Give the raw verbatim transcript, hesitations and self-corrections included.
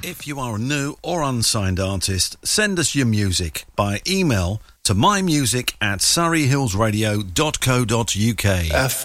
If you are a new or unsigned artist, send us your music by email to mymusic at surreyhillsradio dot co dot uk. F